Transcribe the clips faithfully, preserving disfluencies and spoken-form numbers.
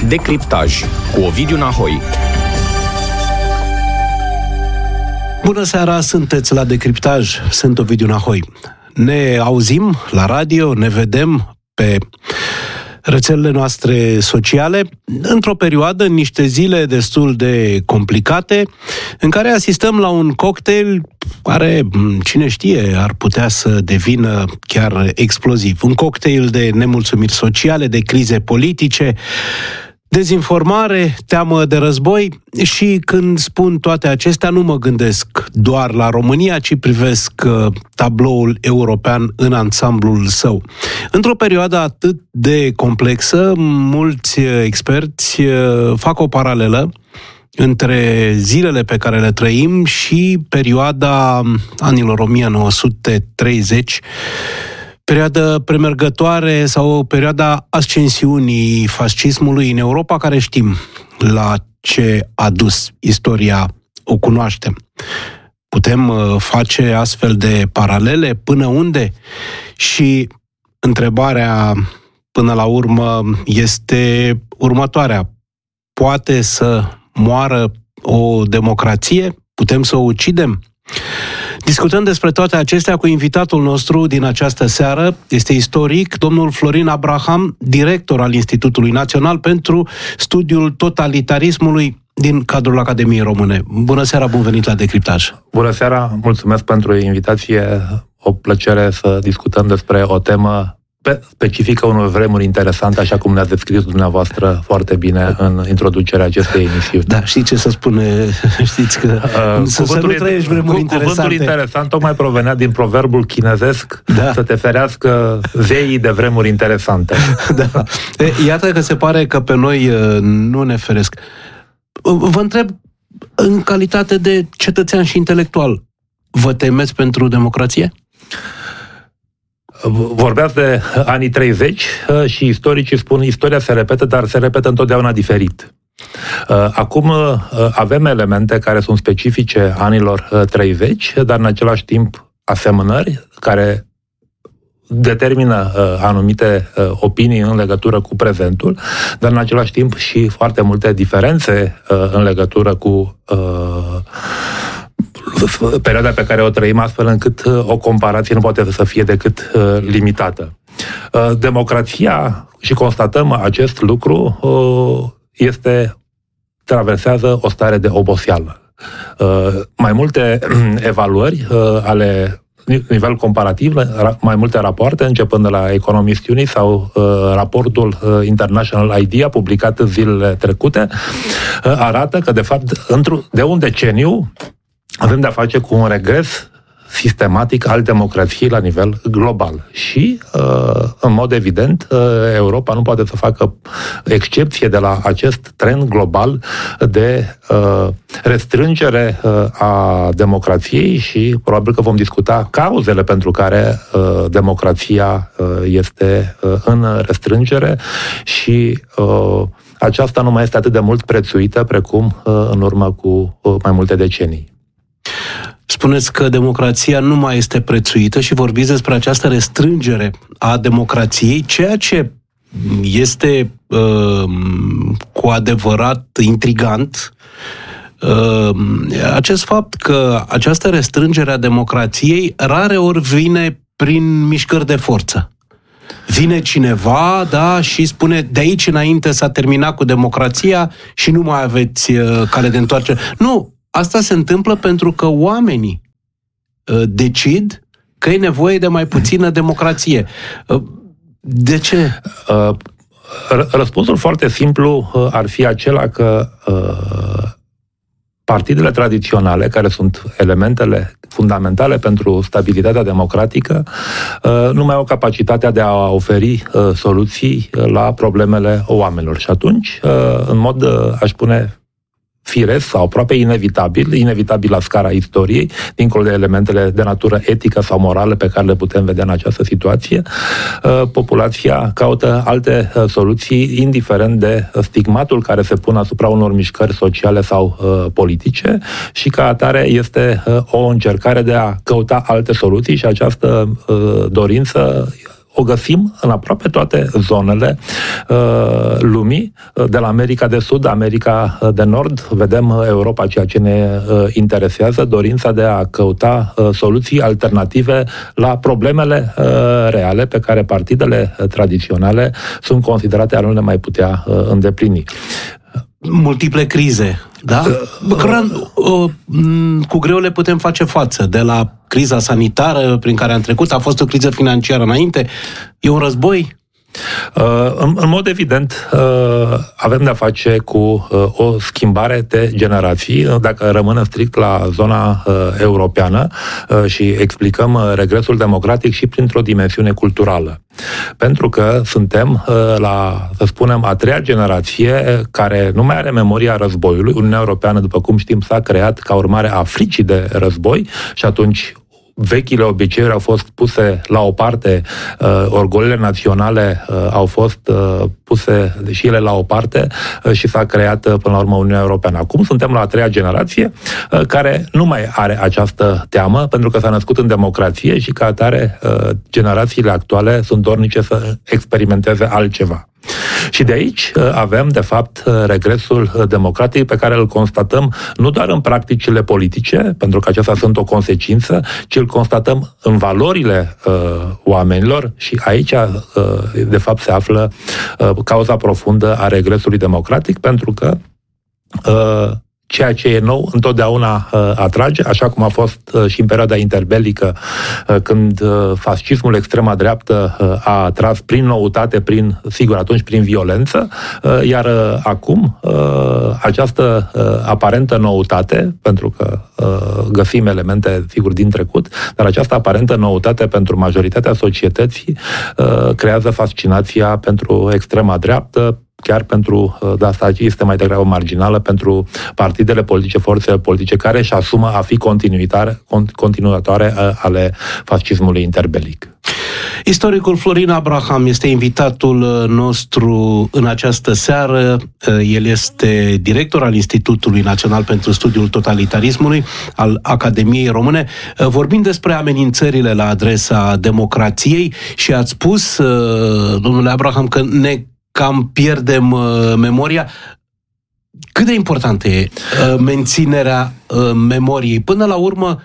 Decriptaj cu Ovidiu Nahoi. Bună seara, sunteți la Decriptaj, sunt Ovidiu Nahoi. Ne auzim la radio, ne vedem pe rețelele noastre sociale într-o perioadă, în niște zile destul de complicate, în care asistăm la un cocktail care, cine știe, ar putea să devină chiar exploziv. Un cocktail de nemulțumiri sociale, de crize politice, dezinformare, teamă de război și când spun toate acestea nu mă gândesc doar la România, ci privesc uh, tabloul european în ansamblul său. Într-o perioadă atât de complexă, mulți experți uh, fac o paralelă între zilele pe care le trăim și perioada anilor o mie nouă sute treizeci, perioadă premergătoare sau perioada ascensiunii fascismului în Europa, care știm la ce a dus. Istoria o cunoaștem. Putem face astfel de paralele? Până unde? Și întrebarea până la urmă este următoarea. Poate să moară o democrație? Putem să o ucidem? Discutăm despre toate acestea cu invitatul nostru din această seară. Este istoric, domnul Florin Abraham, director al Institutului Național pentru Studiul Totalitarismului din cadrul Academiei Române. Bună seara, bun venit la Decriptaj. Bună seara, mulțumesc pentru invitație. O plăcere să discutăm despre o temă specifică unor vremuri interesante, așa cum ne-ați descris dumneavoastră foarte bine în introducerea acestei emisiuni. Da, știi ce să spune? Știți că uh, să, să nu trăiești vremuri cu, interesante. Cuvântul interesant tocmai provenea din proverbul chinezesc, da. Să te ferească zeii de vremuri interesante. Da. Iată că se pare că pe noi nu ne feresc. Vă întreb, în calitate de cetățean și intelectual, vă temeți pentru democrație? Vorbeați de anii treizeci și istoricii spun istoria se repetă, dar se repetă întotdeauna diferit. Acum avem elemente care sunt specifice anilor treizeci, dar în același timp asemănări care determină anumite opinii în legătură cu prezentul, dar în același timp și foarte multe diferențe în legătură cu perioada pe care o trăim, astfel încât o comparație nu poate să fie decât limitată. Democrația, și constatăm acest lucru, este, traversează o stare de oboseală. Mai multe evaluări ale nivel comparativ, mai multe rapoarte, începând de la Economist Uni sau uh, raportul uh, International IDEA, publicat în zilele trecute, uh, arată că, de fapt, de un deceniu avem de-a face cu un regres sistematic al democrației la nivel global. Și, în mod evident, Europa nu poate să facă excepție de la acest trend global de restrângere a democrației și probabil că vom discuta cauzele pentru care democrația este în restrângere și aceasta nu mai este atât de mult prețuită precum în urmă cu mai multe decenii. Spuneți că democrația nu mai este prețuită și vorbiți despre această restrângere a democrației, ceea ce este uh, cu adevărat intrigant. Uh, acest fapt că această restrângere a democrației rare ori vine prin mișcări de forță. Vine cineva, da, și spune de aici înainte s-a terminat cu democrația și nu mai aveți uh, cale de întoarcere. Nu! Asta se întâmplă pentru că oamenii uh, decid că e nevoie de mai puțină democrație. Uh, de ce? Uh, răspunsul foarte simplu uh, ar fi acela că uh, partidele tradiționale, care sunt elementele fundamentale pentru stabilitatea democratică, uh, nu mai au capacitatea de a oferi uh, soluții la problemele oamenilor. Și atunci, uh, în mod, uh, aș spune, firesc sau aproape inevitabil, inevitabil la scara istoriei, dincolo de elementele de natură etică sau morală pe care le putem vedea în această situație, populația caută alte soluții, indiferent de stigmatul care se pune asupra unor mișcări sociale sau politice, și ca atare este o încercare de a căuta alte soluții și această dorință o găsim în aproape toate zonele uh, lumii, de la America de Sud, America de Nord, vedem Europa, ceea ce ne uh, interesează, dorința de a căuta uh, soluții alternative la problemele uh, reale pe care partidele uh, tradiționale sunt considerate a nu le mai putea uh, îndeplini. Multiple crize, da? Cu greu le putem face față. De la criza sanitară prin care am trecut, a fost o criză financiară înainte, e un război? În, în mod evident, avem de-a face cu o schimbare de generații. Dacă rămânem strict la zona europeană și explicăm regresul democratic și printr-o dimensiune culturală. Pentru că suntem la, să spunem, a treia generație care nu mai are memoria războiului. Uniunea Europeană, după cum știm, s-a creat ca urmare a fricii de război și atunci vechile obiceiuri au fost puse la o parte, uh, orgoliile naționale uh, au fost uh, puse și ele la o parte uh, și s-a creat uh, până la urmă Uniunea Europeană. Acum suntem la a treia generație uh, care nu mai are această teamă pentru că s-a născut în democrație și ca atare uh, generațiile actuale sunt dornice să experimenteze altceva. Și de aici avem, de fapt, regresul democratic pe care îl constatăm nu doar în practicile politice, pentru că acestea sunt o consecință, ci îl constatăm în valorile uh, oamenilor și aici, uh, de fapt, se află uh, cauza profundă a regresului democratic, pentru că uh, ceea ce e nou întotdeauna uh, atrage, așa cum a fost uh, și în perioada interbelică, uh, când uh, fascismul, extrema dreaptă, uh, a atras prin noutate, prin, sigur, atunci prin violență, uh, iar uh, acum uh, această uh, aparentă noutate, pentru că uh, găsim elemente, sigur, din trecut, dar această aparentă noutate pentru majoritatea societății uh, creează fascinația pentru extrema dreaptă, chiar pentru, de asta este mai degrabă marginală, pentru partidele politice, forțele politice care își asumă a fi continuatoare ale fascismului interbelic. Istoricul Florin Abraham este invitatul nostru în această seară. El este director al Institutului Național pentru Studiul Totalitarismului, al Academiei Române. Vorbim despre amenințările la adresa democrației și ați spus, domnule Abraham, că ne cam pierdem uh, memoria. Cât de importantă e uh, menținerea uh, memoriei? Până la urmă,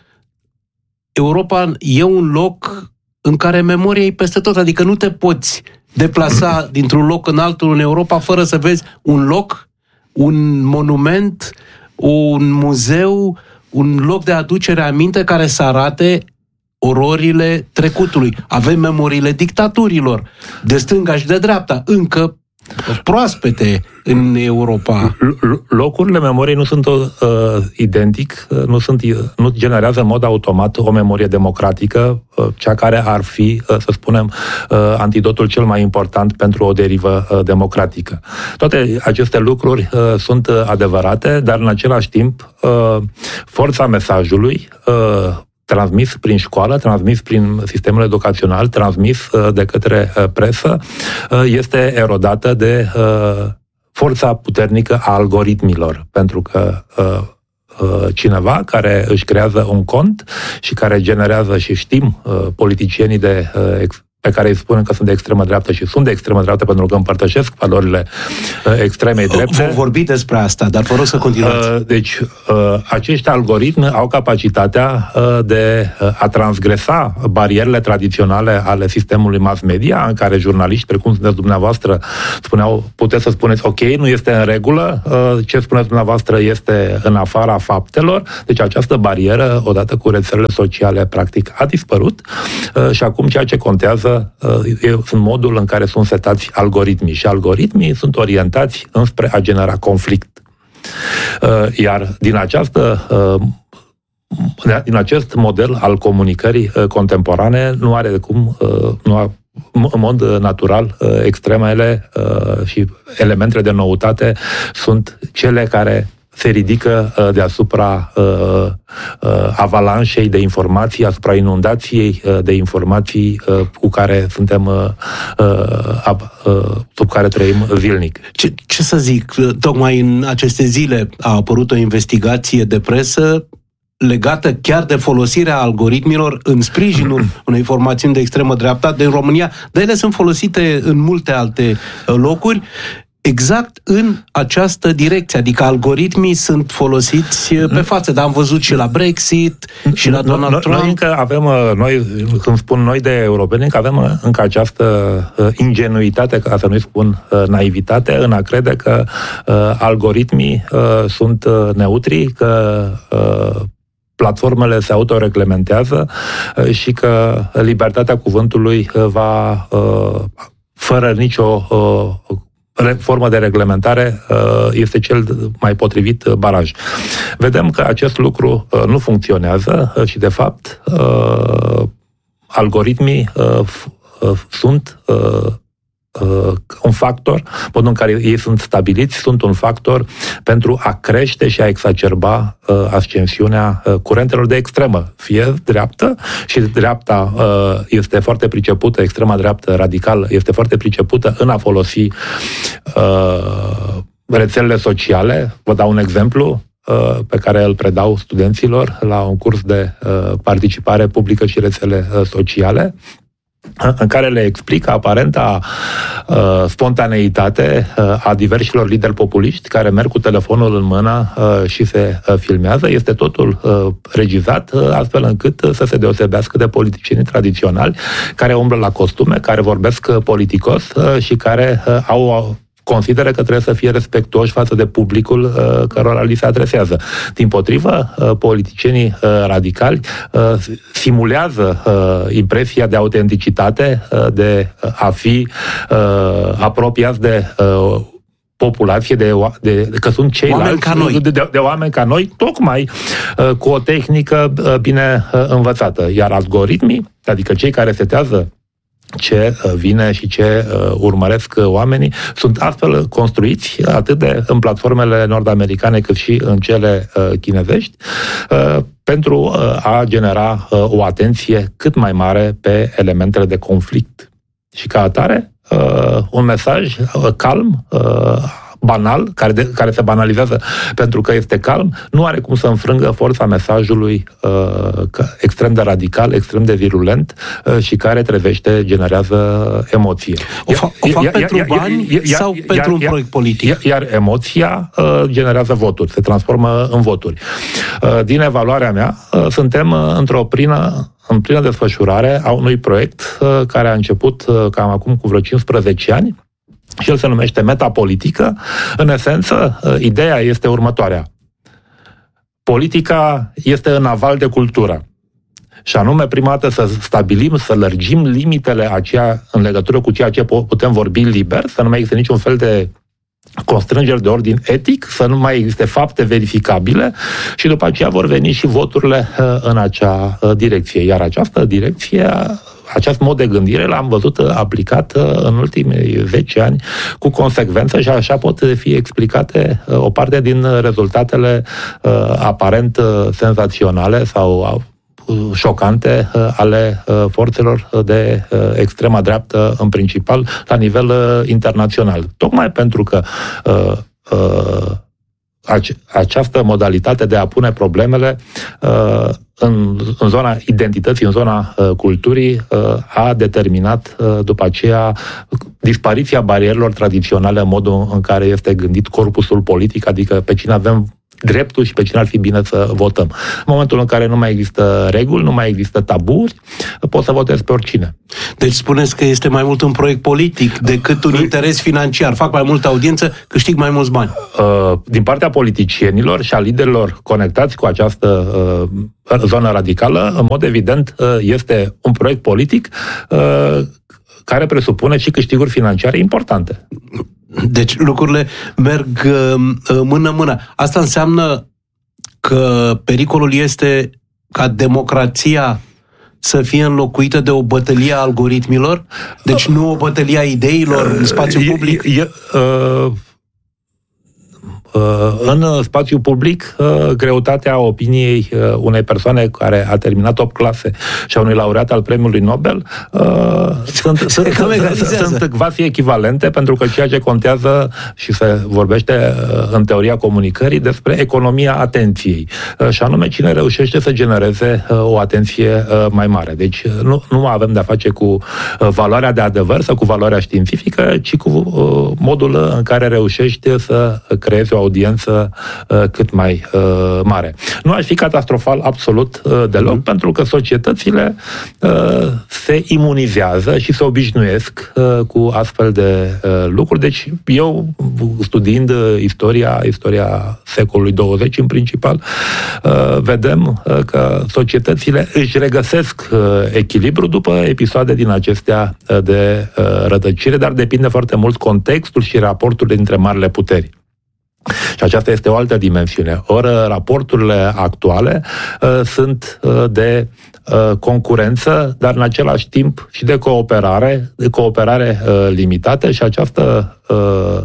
Europa e un loc în care memoria e peste tot, adică nu te poți deplasa dintr-un loc în altul în Europa fără să vezi un loc, un monument, un muzeu, un loc de aducere aminte care să arate ororile trecutului. Avem memoriile dictaturilor, de stânga și de dreapta, încă proaspete în Europa. Locurile memoriei nu sunt uh, identic, nu, sunt, nu generează în mod automat o memorie democratică, uh, cea care ar fi, uh, să spunem, uh, antidotul cel mai important pentru o derivă uh, democratică. Toate aceste lucruri uh, sunt uh, adevărate, dar în același timp uh, forța mesajului uh, transmis prin școală, transmis prin sistemul educațional, transmis uh, de către uh, presă, uh, este erodată de uh, forța puternică a algoritmilor, pentru că uh, uh, cineva care își creează un cont și care generează, și știm, uh, politicienii de uh, ex- pe care îi spunem că sunt de extremă dreaptă și sunt de extremă dreaptă pentru că împărtășesc valorile uh, extremei drepte. Vom vorbi despre asta, dar vă rog să continuați. Uh, deci, uh, acești algoritmi au capacitatea uh, de uh, a transgresa barierele tradiționale ale sistemului mass media, în care jurnaliști, precum sunteți dumneavoastră, spuneau, puteți să spuneți, ok, nu este în regulă, uh, ce spuneți dumneavoastră este în afara faptelor. Deci această barieră, odată cu rețelele sociale, practic a dispărut uh, și acum ceea ce contează sunt modul în care sunt setați algoritmii și algoritmii sunt orientați înspre a genera conflict. Iar din această din acest model al comunicării contemporane nu are de cum, nu a, în mod natural, extremele și elementele de noutate sunt cele care se ridică uh, deasupra uh, uh, avalanșei de informații, asupra inundației uh, de informații uh, cu care suntem, uh, uh, uh, sub care trăim zilnic. Ce, ce să zic, tocmai în aceste zile a apărut o investigație de presă legată chiar de folosirea algoritmilor în sprijinul unei formațiuni de extremă dreapta din România, dar ele sunt folosite în multe alte locuri, exact în această direcție, adică algoritmii sunt folosiți pe față, dar am văzut și la Brexit, și la Donald noi, Trump. Noi încă avem, noi, când spun noi de europeni, încă avem încă această ingenuitate, ca să nu-i spun naivitate, în a crede că uh, algoritmii uh, sunt neutri, că uh, platformele se autoreglementează uh, și că libertatea cuvântului uh, va, uh, fără nicio uh, formă de reglementare, este cel mai potrivit baraj. Vedem că acest lucru nu funcționează și, de fapt, algoritmii sunt un factor, modul în care ei sunt stabiliți, sunt un factor pentru a crește și a exacerba uh, ascensiunea uh, curentelor de extremă, fie dreaptă, și dreapta uh, este foarte pricepută, extrema dreaptă radicală este foarte pricepută în a folosi uh, rețelele sociale. Vă dau un exemplu uh, pe care îl predau studenților la un curs de uh, participare publică și rețele uh, sociale, în care le explică aparenta uh, spontaneitate uh, a diversilor lideri populiști care merg cu telefonul în mână uh, și se uh, filmează. Este totul uh, regizat uh, astfel încât uh, să se deosebească de politicienii tradiționali care umblă la costume, care vorbesc uh, politicos uh, și care uh, au consideră că trebuie să fie respectuoși față de publicul uh, cărora li se adresează. Dimpotrivă, uh, politicienii uh, radicali uh, simulează uh, impresia de autenticitate, uh, de a fi uh, apropiați de uh, populație, de, de, că sunt ceilalți, ca noi. De, de, de oameni ca noi, tocmai uh, cu o tehnică uh, bine uh, învățată. Iar algoritmii, adică cei care setează ce vine și ce uh, urmăresc oamenii, sunt astfel construiți atât de în platformele nord-americane cât și în cele uh, chinezești uh, pentru uh, a genera uh, o atenție cât mai mare pe elementele de conflict. Și ca atare, uh, un mesaj uh, calm, uh, banal, care, de, care se banalizează pentru că este calm, nu are cum să înfrângă forța mesajului uh, extrem de radical, extrem de virulent uh, și care trezește, generează emoție. O, fa- o fac ia, pentru ia, bani ia, ia, sau ia, pentru ia, un proiect politic? Iar, iar emoția uh, generează voturi, se transformă în voturi. Uh, din evaluarea mea, uh, suntem uh, într-o plină în plină desfășurare a unui proiect uh, care a început uh, cam acum cu vreo cincisprezece ani, și el se numește metapolitică. În esență, ideea este următoarea. Politica este în aval de cultură. Și anume, prima dată să stabilim, să lărgim limitele aceea în legătură cu ceea ce putem vorbi liber, să nu mai existe niciun fel de constrângeri de ordin etic, să nu mai existe fapte verificabile și după aceea vor veni și voturile în acea direcție. Iar această direcție, acest mod de gândire l-am văzut aplicat în ultimii zece ani cu consecvență și așa pot fi explicate o parte din rezultatele aparent senzaționale sau șocante ale forțelor de extrema dreaptă în principal la nivel internațional. Tocmai pentru că această modalitate de a pune problemele în, în zona identității, în zona uh, culturii, uh, a determinat uh, după aceea dispariția barierelor tradiționale în modul în care este gândit corpusul politic, adică pe cine avem dreptul și pe cine ar fi bine să votăm. În momentul în care nu mai există reguli, nu mai există taburi, poți să votezi pe oricine. Deci spuneți că este mai mult un proiect politic decât un interes financiar. Fac mai multă audiență, câștig mai mulți bani. Din partea politicienilor și a liderilor conectați cu această zonă radicală, în mod evident, este un proiect politic care presupune și câștiguri financiare importante. Deci lucrurile merg mână-mână. Asta înseamnă că pericolul este ca democrația să fie înlocuită de o bătălie a algoritmilor? Deci nu o bătălie a ideilor în spațiu public? E, e, uh... În spațiu public, greutatea opiniei unei persoane care a terminat opt clase și a unui laureat al premiului Nobel sunt, sunt, sunt quasi echivalente, pentru că ceea ce contează și se vorbește în teoria comunicării despre economia atenției. Și anume, cine reușește să genereze o atenție mai mare. Deci nu, nu avem de-a face cu valoarea de adevăr sau cu valoarea științifică, ci cu modul în care reușești să creezi o audiență cât mai mare. Nu aș fi catastrofal absolut deloc, mm-hmm. pentru că societățile se imunizează și se obișnuiesc cu astfel de lucruri. Deci eu, studiind istoria, istoria secolului douăzeci în principal, vedem că societățile își regăsesc echilibru după episoade din acestea de rătăcire, dar depinde foarte mult contextul și raportul dintre marile puteri. Și aceasta este o altă dimensiune. Ori raporturile actuale uh, sunt uh, de uh, concurență, dar în același timp și de cooperare, de cooperare uh, limitată, și această uh,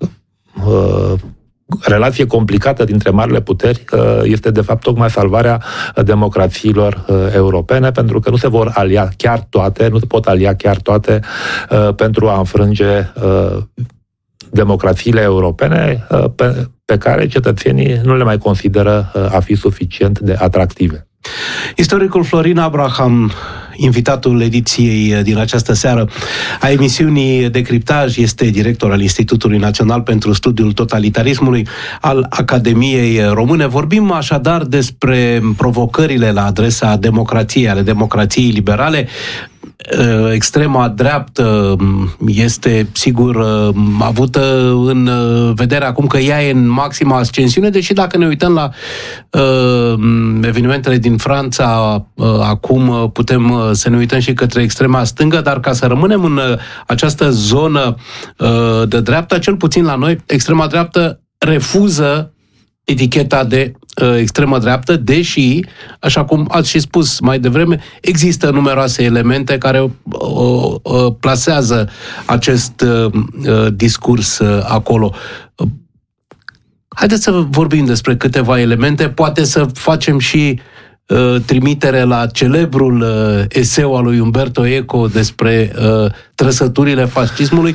uh, relație complicată dintre marile puteri este de fapt tocmai salvarea democrațiilor europene, pentru că nu se vor alia chiar toate, nu se pot alia chiar toate pentru a înfrânge democrațiile europene pe, pe care cetățenii nu le mai consideră a fi suficient de atractive. Istoricul Florin Abraham, invitatul ediției din această seară a emisiunii Decriptaj, este director al Institutului Național pentru Studiul Totalitarismului al Academiei Române. Vorbim așadar despre provocările la adresa democrației, ale democrației liberale. Extrema dreaptă este, sigur, avută în vedere acum că ea e în maxima ascensiune, deși dacă ne uităm la uh, evenimentele din Franța, uh, acum putem să ne uităm și către extrema stângă, dar ca să rămânem în această zonă uh, de dreapta, cel puțin la noi, extrema dreaptă refuză eticheta de uh, extremă dreaptă, deși, așa cum ați și spus mai devreme, există numeroase elemente care uh, uh, plasează acest uh, uh, discurs uh, acolo. Uh, haideți să vorbim despre câteva elemente, poate să facem și uh, trimitere la celebrul uh, eseu al lui Umberto Eco despre uh, trăsăturile fascismului,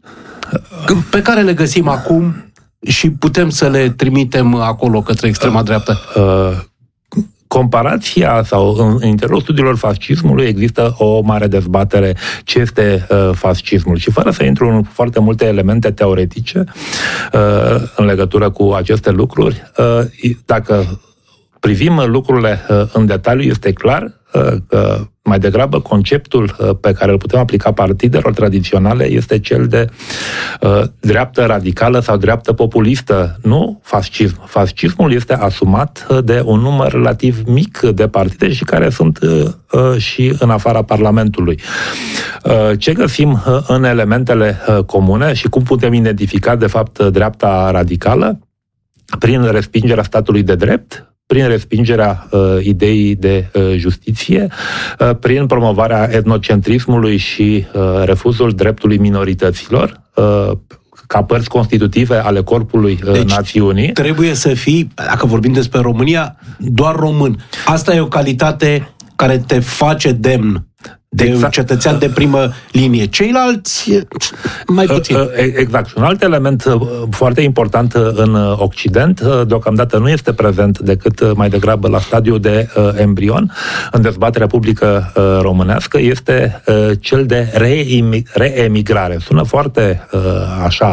pe care le găsim acum și putem să le trimitem acolo către extrema dreaptă. Uh, comparația sau în interiorul studiilor fascismului există o mare dezbatere ce este uh, fascismul. Și fără să intru în foarte multe elemente teoretice uh, în legătură cu aceste lucruri, uh, dacă privim lucrurile uh, în detaliu, este clar uh, că mai degrabă conceptul uh, pe care îl putem aplica partidelor tradiționale este cel de uh, dreaptă radicală sau dreaptă populistă, nu fascism. Fascismul este asumat uh, de un număr relativ mic de partide și care sunt uh, uh, și în afara Parlamentului. Uh, ce găsim uh, în elementele uh, comune și cum putem identifica de fapt dreapta radicală? Prin respingerea statului de drept, prin respingerea uh, ideii de uh, justiție, uh, prin promovarea etnocentrismului și uh, refuzul dreptului minorităților, uh, ca părți constitutive ale corpului uh, deci, națiunii. Trebuie să fii, dacă vorbim despre România, doar român. Asta e o calitate care te face demn de exact. Un cetățean de primă linie. Ceilalți, mai puțin. Exact. Și un alt element foarte important în Occident, deocamdată nu este prezent decât mai degrabă la stadiu de embrion în dezbaterea publică românească, este cel de reemigrare. Sună foarte așa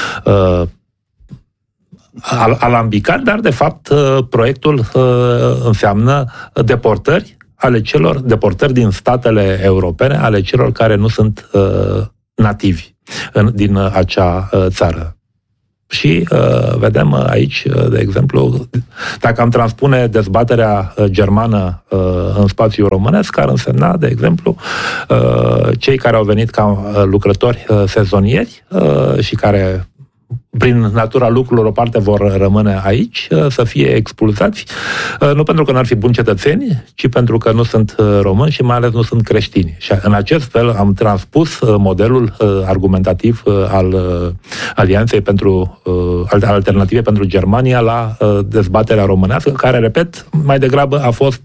alambicat, dar de fapt proiectul înseamnă deportări ale celor deportări din statele europene, ale celor care nu sunt uh, nativi în, din uh, acea uh, țară. Și uh, vedem aici, uh, de exemplu, dacă am transpune dezbaterea uh, germană uh, în spațiul românesc, ar însemna, de exemplu, uh, cei care au venit ca uh, lucrători uh, sezonieri uh, și care prin natura lucrurilor, o parte vor rămâne aici, să fie expulzați, nu pentru că n-ar fi buni cetățeni, ci pentru că nu sunt români și mai ales nu sunt creștini. Și în acest fel am transpus modelul argumentativ al Alianței pentru Alternative pentru Germania la dezbaterea românească, care, repet, mai degrabă a fost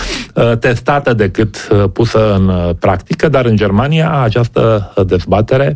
testată decât pusă în practică, dar în Germania această dezbatere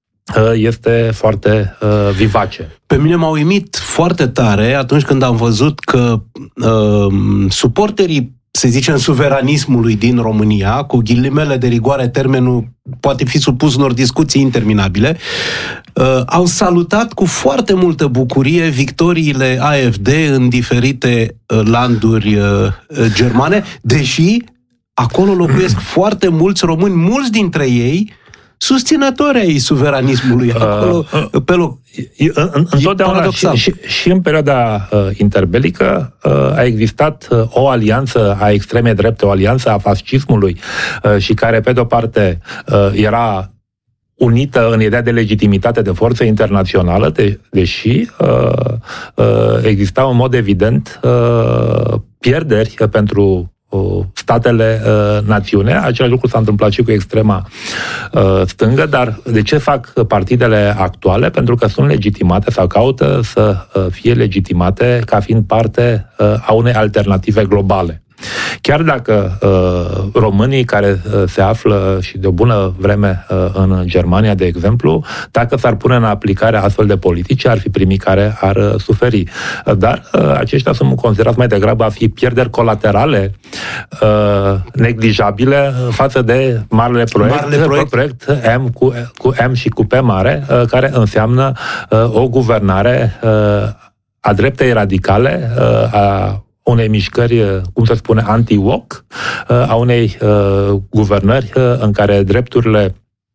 este foarte uh, vivace. Pe mine m-a uimit foarte tare atunci când am văzut că uh, suporterii, să zicem, suveranismului din România, cu ghilimele de rigoare, termenul poate fi supus unor discuții interminabile, uh, au salutat cu foarte multă bucurie victoriile A F D în diferite uh, landuri uh, germane, deși acolo locuiesc foarte mulți români, mulți dintre ei susținători ai suveranismului acolo, uh, pe loc. Întotdeauna și, și, și în perioada uh, interbelică uh, a existat uh, o alianță a extremei drepte, o alianță a fascismului uh, și care, pe de-o parte, uh, era unită în ideea de legitimitate de forță internațională, de, deși uh, uh, exista în mod evident uh, pierderi uh, pentru statele uh, națiune. Același lucru s-a întâmplat și cu extrema uh, stângă, dar de ce fac partidele actuale? Pentru că sunt legitimate sau caută să uh, fie legitimate ca fiind parte uh, a unei alternative globale. Chiar dacă uh, românii care uh, se află și de o bună vreme uh, în Germania, de exemplu, dacă s-ar pune în aplicare astfel de politici, ar fi primii care ar uh, suferi. Uh, dar uh, aceștia sunt considerați mai degrabă a fi pierderi colaterale uh, neglijabile față de marele proiect, marele proiect. proiect M cu, cu M și cu P mare, uh, care înseamnă uh, o guvernare uh, a dreptei radicale, uh, a unei mișcări, cum se spune, anti-woke, a unei uh, guvernări uh, în care drepturile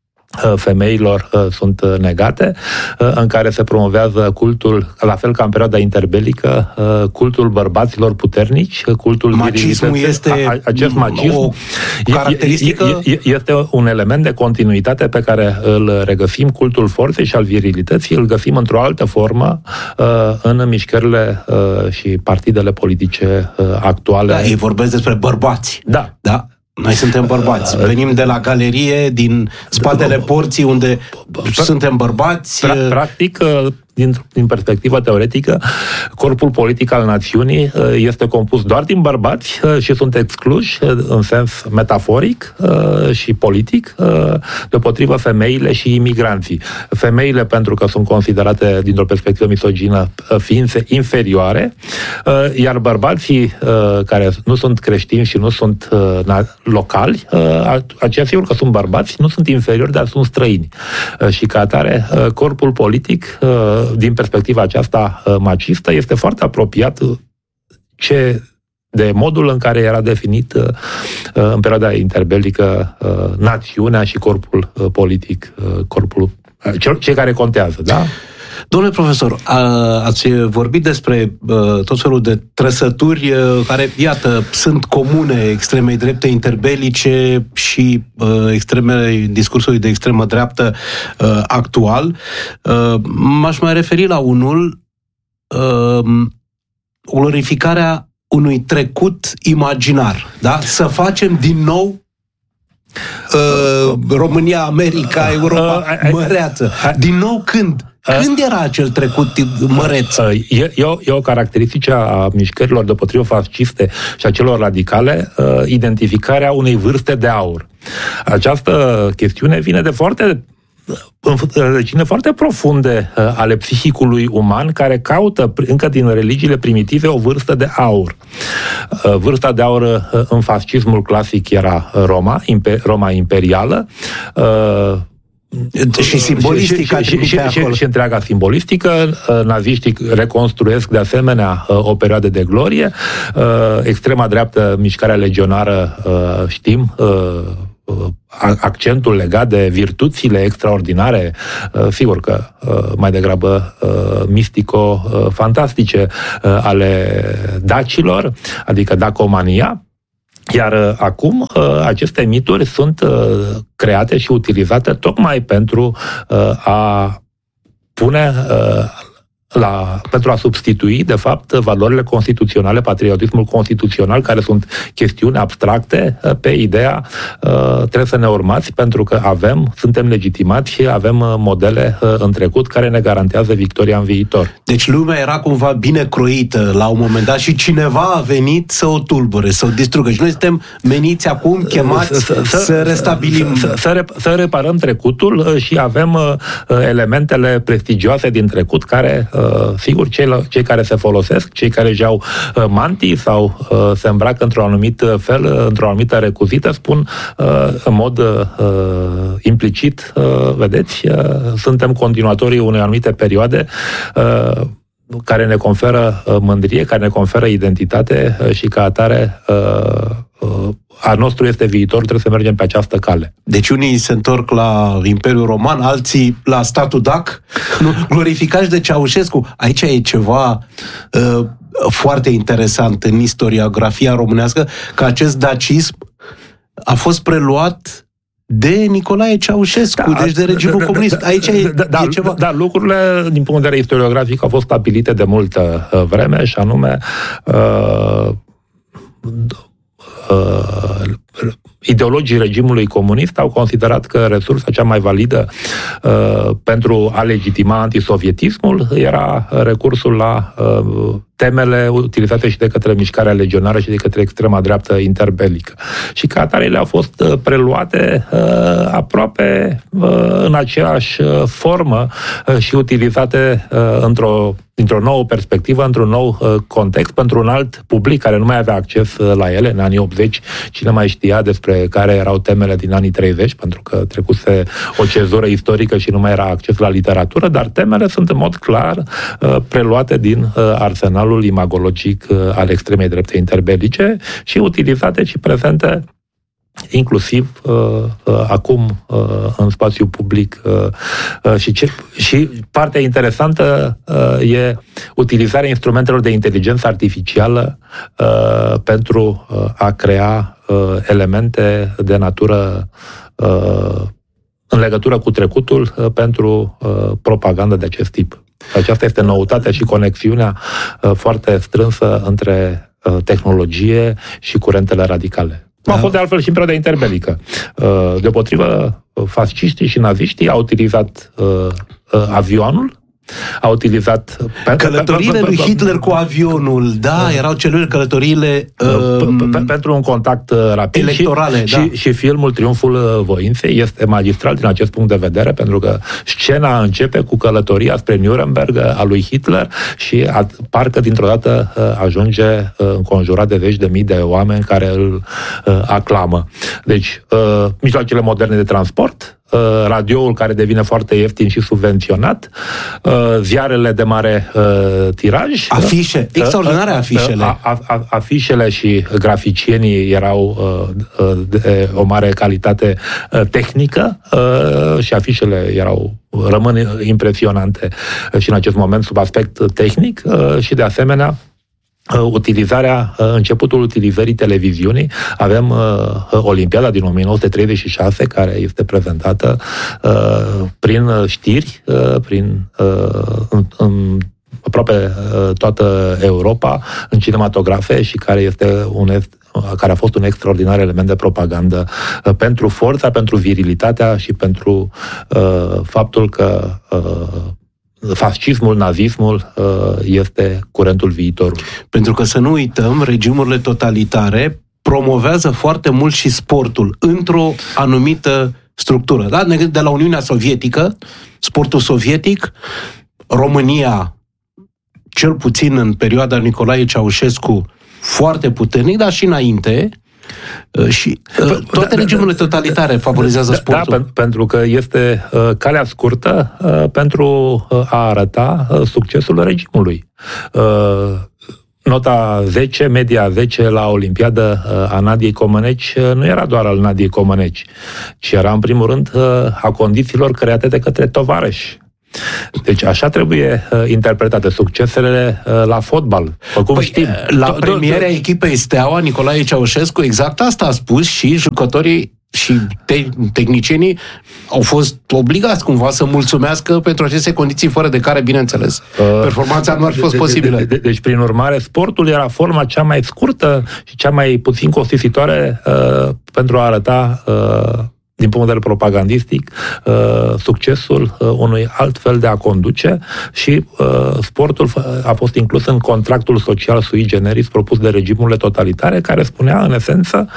femeilor uh, sunt negate, uh, în care se promovează cultul, la fel ca în perioada interbelică, uh, cultul bărbaților puternici, cultul macismul este a, acest macism o caracteristică? E, e, este un element de continuitate pe care îl regăsim, cultul forței și al virilității, îl găsim într-o altă formă uh, în mișcările uh, și partidele politice uh, actuale. Da, ei vorbesc despre bărbați. Da. Da. Noi suntem bărbați. Venim de la galerie, din spatele porții, unde suntem bărbați. Practic, din, din perspectivă teoretică, corpul politic al națiunii este compus doar din bărbați și sunt excluși, în sens metaforic și politic, deopotrivă femeile și imigranții. Femeile, pentru că sunt considerate, dintr-o perspectivă misogină, ființe inferioare, iar bărbații care nu sunt creștini și nu sunt locali, aceia sigur că sunt bărbați, nu sunt inferiori, dar sunt străini. Și ca atare, corpul politic, din perspectiva aceasta macistă, este foarte apropiat ce de modul în care era definit în perioada interbelică națiunea și corpul politic, corpul, cei care contează, da? Domnule profesor, ați vorbit despre tot felul de trăsături care, iată, sunt comune extremei drepte interbelice și extreme, discursului de extremă dreaptă actual. M-aș mai referi la unul, glorificarea unui trecut imaginar, da? Să facem din nou România, America, Europa măreață. Din nou când? Când era acel trecut măreț? E, e, o, e o caracteristică a mișcărilor deopotrivă fasciste și a celor radicale, identificarea unei vârste de aur. Această chestiune vine de foarte în rădăcini foarte profunde ale psihicului uman, care caută încă din religiile primitive o vârstă de aur. Vârsta de aur în fascismul clasic era Roma, Roma imperială, și simbolistica și, și, și, și, și întreaga simbolistică. Naziștii reconstruiesc de asemenea o perioadă de glorie. Extrema dreaptă, mișcarea legionară, știm, accentul legat de virtuțile extraordinare, sigur că mai degrabă mistico-fantastice ale dacilor, adică dacomania. Iar acum aceste mituri sunt create și utilizate tocmai pentru a pune La, pentru a substitui, de fapt, valorile constituționale, patriotismul constituțional, care sunt chestiuni abstracte, pe ideea trebuie să ne urmați pentru că avem, suntem legitimați și avem modele în trecut care ne garantează victoria în viitor. Deci lumea era cumva bine croită la un moment dat și cineva a venit să o tulbure, să o distrugă. Și noi suntem meniți acum, chemați să, să, să restabilim... Să, să, să reparăm trecutul și avem elementele prestigioase din trecut care... Sigur, cei, cei care se folosesc, cei care își iau uh, mantii sau uh, se îmbracă într-un anumit fel, uh, într-o anumită recuzită, spun uh, în mod uh, implicit, uh, vedeți, uh, suntem continuatorii unei anumite perioade uh, care ne conferă uh, mândrie, care ne conferă identitate uh, și ca atare uh, uh, a nostru este viitor, trebuie să mergem pe această cale. Deci unii se întorc la Imperiul Roman, alții la statul dac, nu, glorificați de Ceaușescu. Aici e ceva uh, foarte interesant în istoriografia românească, că acest dacism a fost preluat de Nicolae Ceaușescu, da, deci de regimul da, comunist. Aici e, da, da, e ceva... Da, lucrurile, din punct de vedere istoriografic, au fost stabilite de multă uh, vreme, și anume... Uh, Uh, ideologii regimului comunist au considerat că resursa cea mai validă uh, pentru a legitima antisovietismul era recursul la uh, temele utilizate și de către mișcarea legionară și de către extrema dreaptă interbelică. Și ca atare ele au fost uh, preluate uh, aproape uh, în aceeași uh, formă uh, și utilizate uh, într-o dintr-o nouă perspectivă, într-un nou uh, context, pentru un alt public care nu mai avea acces uh, la ele. În anii optzeci, cine mai știa despre care erau temele din anii treizeci, pentru că trecuse o cezură istorică și nu mai era acces la literatură, dar temele sunt în mod clar uh, preluate din uh, arsenalul imagologic uh, al extremei drepte interbelice și utilizate și prezente inclusiv uh, uh, acum uh, în spațiu public uh, uh, și, ce, și partea interesantă uh, e utilizarea instrumentelor de inteligență artificială uh, pentru uh, a crea uh, elemente de natură uh, în legătură cu trecutul uh, pentru uh, propagandă de acest tip. Aceasta este noutatea și conexiunea uh, foarte strânsă între uh, tehnologie și curentele radicale. Da. A fost de altfel și în perioada interbelică. Deopotrivă, fasciștii și naziștii au utilizat avionul, a utilizat... Călătoriile lui Hitler cu avionul, da, erau celule călătoriile pentru un contact rapid electorale, și, da. și, și filmul Triumful Voinței este magistral din acest punct de vedere, pentru că scena începe cu călătoria spre Nuremberg a lui Hitler și a, parcă dintr-o dată ajunge înconjurat de zeci de mii de oameni care îl aclamă. Deci, mijloacele moderne de transport, radioul care devine foarte ieftin și subvenționat, ziarele de mare tiraj, afișe, extraordinare afișele. A, a, a, afișele și graficienii erau de o mare calitate tehnică și afișele erau rămân impresionante și în acest moment sub aspect tehnic și de asemenea utilizarea, începutul utilizării televiziunii. Avem uh, Olimpiada din o mie nouă sute treizeci și șase, care este prezentată uh, prin știri, uh, prin uh, în, în aproape uh, toată Europa, în cinematografe, și care este un care a fost un extraordinar element de propagandă uh, pentru forța, pentru virilitatea și pentru uh, faptul că uh, fascismul, nazismul este curentul viitorului. Pentru că să nu uităm, regimurile totalitare promovează foarte mult și sportul într-o anumită structură. Da? De la Uniunea Sovietică, sportul sovietic, România, cel puțin în perioada Nicolae Ceaușescu, foarte puternic, dar și înainte. Și uh, toate da, regimurile totalitare favorizează da, sportul. Da, pentru că este uh, calea scurtă uh, pentru a arăta uh, succesul regimului. Uh, nota zece, media zece la Olimpiadă uh, a Nadiei Comăneci uh, nu era doar al Nadiei Comăneci, ci era în primul rând uh, a condițiilor create de către tovarăși. Deci așa trebuie uh, interpretate succesele uh, la fotbal. Cum păi, știm. La premierea echipei Steaua, Nicolae Ceaușescu exact asta a spus și jucătorii și te- tehnicienii au fost obligați cumva să mulțumească pentru aceste condiții fără de care, bineînțeles, performanța nu ar fi fost posibilă. De, de, de, deci, prin urmare, sportul era forma cea mai scurtă și cea mai puțin costisitoare uh, pentru a arăta uh, din punct de vedere propagandistic, uh, succesul uh, unui alt fel de a conduce și uh, sportul a fost inclus în contractul social sui generis propus de regimurile totalitare, care spunea, în esență,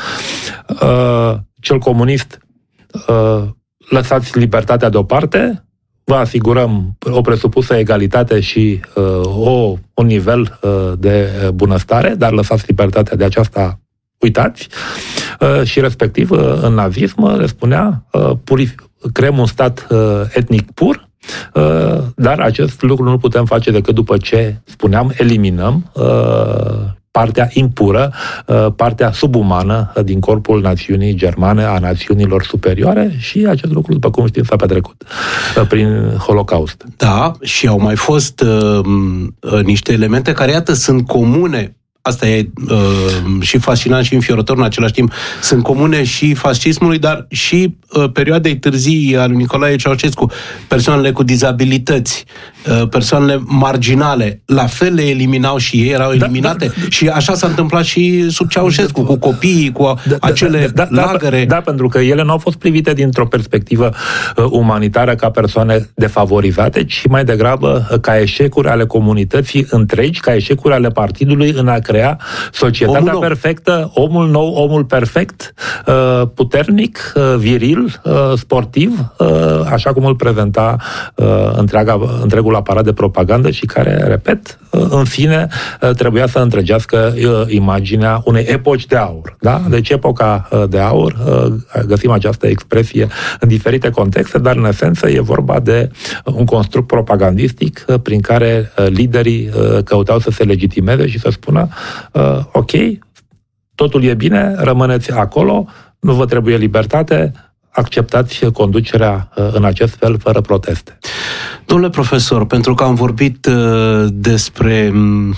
uh, cel comunist, uh, lăsați libertatea deoparte, vă asigurăm o presupusă egalitate și uh, o, un nivel uh, de bunăstare, dar lăsați libertatea de aceasta, uitați, uh, și respectiv uh, în nazism le spunea uh, purif- creăm un stat uh, etnic pur, uh, dar acest lucru nu putem face decât după ce, spuneam, eliminăm uh, partea impură, partea subumană din corpul națiunii germane, a națiunilor superioare, și acest lucru, după cum știm, s-a petrecut prin Holocaust. Da, și au mai fost uh, niște elemente care, iată, sunt comune. Asta e uh, și fascinant și înfiorător în același timp. Sunt comune și fascismului, dar și uh, perioadei târzii a lui Nicolae Ceaușescu. Persoanele cu dizabilități, uh, persoanele marginale, la fel le eliminau și ei, erau eliminate. Da, da, da. Și așa s-a întâmplat și sub Ceaușescu, cu copiii, cu da, acele da, da, lagăre. Da, da, pentru că ele nu au fost privite dintr-o perspectivă uh, umanitară ca persoane defavorizate, ci mai degrabă uh, ca eșecuri ale comunității întregi, ca eșecuri ale partidului în a crea societatea omul perfectă, omul nou, omul perfect, puternic, viril, sportiv, așa cum îl prezenta întreaga, întregul aparat de propagandă și care, repet, în fine, trebuia să întregească imaginea unei epoci de aur. Da? Deci epoca de aur, găsim această expresie în diferite contexte, dar în esență e vorba de un construct propagandistic prin care liderii căutau să se legitimeze și să spună Uh, ok, totul e bine, rămâneți acolo, nu vă trebuie libertate, acceptați conducerea uh, în acest fel, fără proteste. Domnule profesor, pentru că am vorbit uh, despre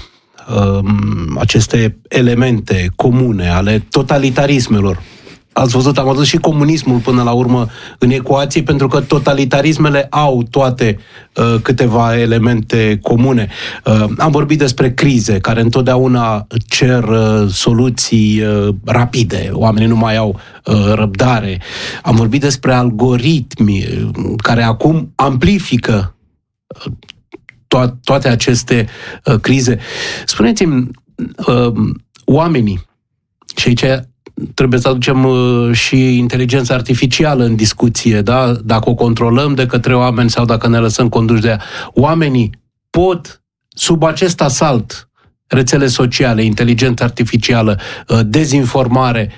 uh, aceste elemente comune ale totalitarismelor, ați văzut, am adus și comunismul până la urmă în ecuație, pentru că totalitarismele au toate uh, câteva elemente comune. Uh, am vorbit despre crize, care întotdeauna cer uh, soluții uh, rapide. Oamenii nu mai au uh, răbdare. Am vorbit despre algoritmi uh, care acum amplifică uh, to- toate aceste uh, crize. Spuneți-mi, uh, oamenii, și aici trebuie să aducem uh, și inteligența artificială în discuție, da? Dacă o controlăm de către oameni sau dacă ne lăsăm conduși de ea. Oamenii pot, sub acest asalt, rețele sociale, inteligență artificială, uh, dezinformare,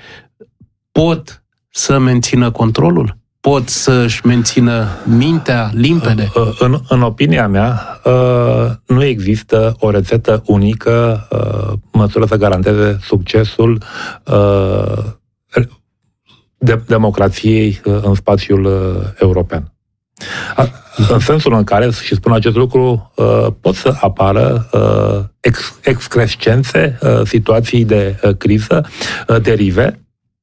pot să mențină controlul? Pot să-și mențină mintea limpede? În, în opinia mea, nu există o rețetă unică măsură să garanteze succesul de democrației în spațiul european. În sensul în care, și spun acest lucru, pot să apară ex, excrescențe, situații de criză, derive,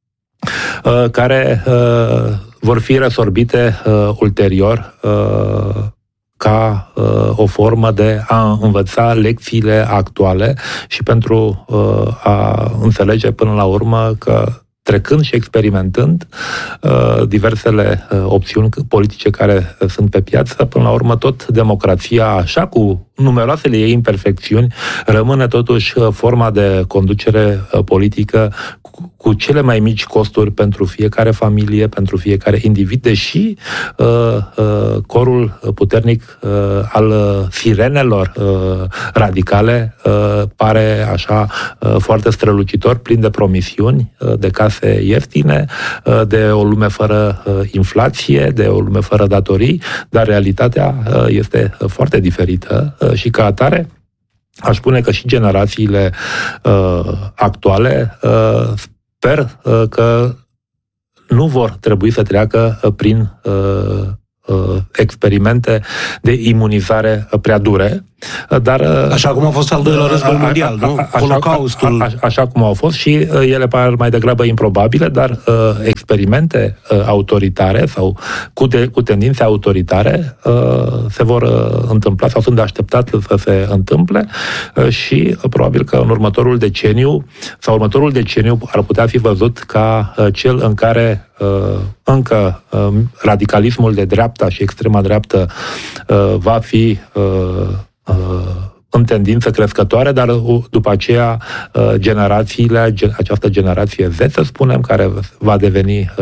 care vor fi resorbite uh, ulterior uh, ca uh, o formă de a învăța lecțiile actuale și pentru uh, a înțelege până la urmă că, trecând și experimentând uh, diversele uh, opțiuni politice care uh, sunt pe piață, până la urmă tot democrația, așa cu numeroasele ei imperfecțiuni, rămâne totuși uh, forma de conducere uh, politică cu, cu cele mai mici costuri pentru fiecare familie, pentru fiecare individ, deși uh, uh, corul puternic uh, al uh, sirenelor uh, radicale uh, pare așa uh, foarte strălucitor, plin de promisiuni, uh, de case ieftine, uh, de o lume fără uh, inflație, de o lume fără datorii, dar realitatea uh, este foarte diferită uh, și ca atare aș spune că și generațiile uh, actuale uh, sper uh, că nu vor trebui să treacă uh, prin uh, uh, experimente de imunizare uh, prea dure, Dar, așa cum a fost al doilea război mondial, nu? Holocaustul. A, a, a, așa cum au fost și ele par mai degrabă improbabile, dar uh, experimente uh, autoritare sau cu, de, cu tendințe autoritare uh, se vor uh, întâmpla sau sunt de așteptat să se întâmple uh, și uh, probabil că în următorul deceniu sau următorul deceniu ar putea fi văzut ca uh, cel în care uh, încă uh, radicalismul de dreapta și extrema dreaptă uh, va fi uh, uh, în tendință crescătoare, dar după aceea generațiile, această generație Z, să spunem, care va deveni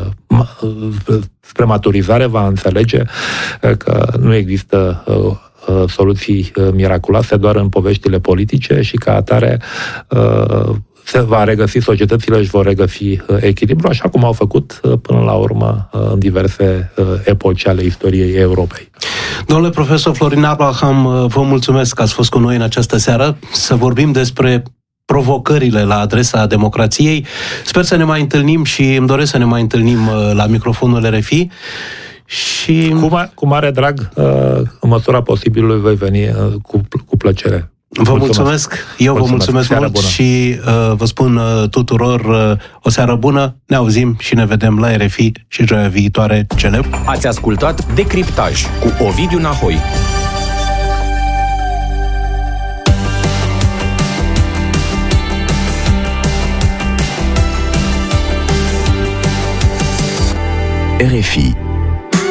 spre maturizare, va înțelege că nu există soluții miraculoase doar în poveștile politice și ca atare se va regăsi, societățile își vor regăsi echilibru, așa cum au făcut până la urmă în diverse epoci ale istoriei Europei. Domnule profesor Florin Abraham, vă mulțumesc că ați fost cu noi în această seară să vorbim despre provocările la adresa democrației. Sper să ne mai întâlnim și îmi doresc să ne mai întâlnim la microfonul R F I. Și... Cu, ma- cu mare drag, în măsura posibilului, voi veni cu, cu plăcere. Vă mulțumesc, mulțumesc. Eu vă mulțumesc, mulțumesc mult bună. și uh, vă spun uh, tuturor uh, o seară bună, ne auzim și ne vedem la R F I și joia viitoare celebr. Ați ascultat Decriptaj cu Ovidiu Nahoi. R F I